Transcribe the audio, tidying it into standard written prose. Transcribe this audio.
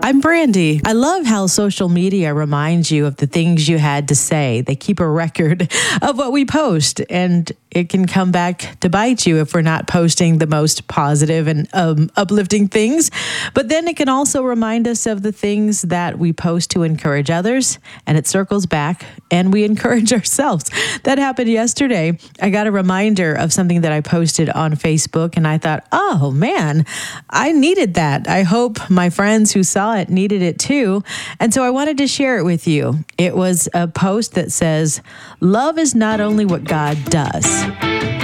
I'm Brandy. I love how social media reminds you of the things you had to say. They keep a record of what we post, and it can come back to bite you if we're not posting the most positive and uplifting things. But then it can also remind us of the things that we post to encourage others, and it circles back and we encourage ourselves. That happened yesterday. I got a reminder of something that I posted on Facebook, and I thought, oh man, I needed that. I hope my friends who saw it needed it too. And so I wanted to share it with you. It was a post that says, love is not only what God does,